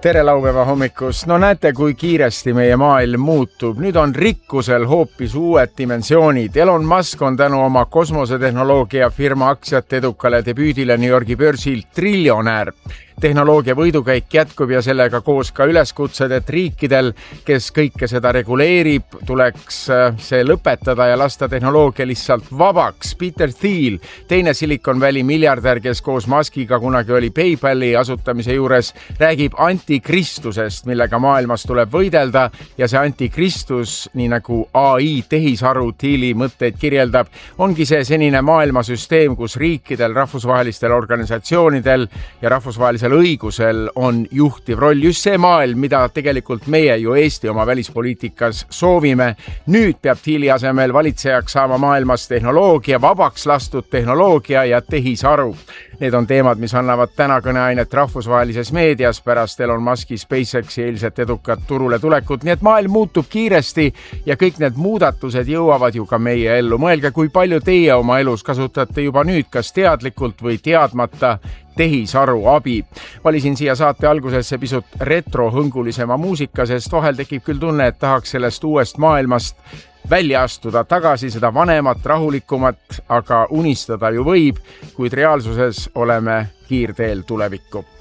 Tere laupäeva hommikust. No näete, kui kiiresti meie maailm muutub. Nüüd on rikkusel hoopis uued dimensioonid. Elon Musk on tänu oma kosmosetehnoloogia firma aktsiate edukale debüüdile New Yorgi börsil triljonäär. Tehnoloogia võidukäik jätkub ja sellega koos ka üleskutsed, et riikidel, kes kõike seda reguleerib, tuleks see lõpetada ja lasta tehnoloogia lihtsalt vabaks. Peter Thiel, teine Silicon Valley miljardär, kes koos Muskiga kunagi oli PayPali asutamise juures, räägib antikristusest, millega maailmas tuleb võidelda ja see antikristus, nii nagu AI tehisaru Thieli mõtteid kirjeldab, ongi see senine maailmasüsteem, kus riikidel, rahvusvahelistel organisatsioonidel ja rahvusvahelisel õigusel on juhtiv roll. Just see maailm, mida tegelikult meie ju Eesti oma välispoliitikas soovime. Nüüd peab Thieli asemel valitsejaks saama maailmas tehnoloogia, vabaks lastud tehnoloogia ja tehisaru. Need on teemad, mis annavad täna kõneainet rahvusvahelises meedias pärast Elon Muski SpaceXi eilset edukat turule tulekut. Nii et maailm muutub kiiresti ja kõik need muudatused jõuavad ju ka meie ellu. Mõelge, kui palju teie oma elus kasutate juba nüüd, kas teadlikult või teadmata tehisaru abi. Valisin siia saate algusesse pisut retrohõngulisema muusika, sest vahel tekib küll tunne, et tahaks sellest uuest maailmast välja astuda tagasi, seda vanemat, rahulikumat, aga unistada ju võib, kuid reaalsuses oleme kiirteel tulevikku.